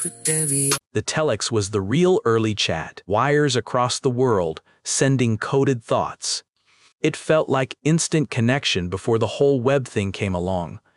The telex was the real early chat, wires across the world, sending coded thoughts. It felt like instant connection before the whole web thing came along.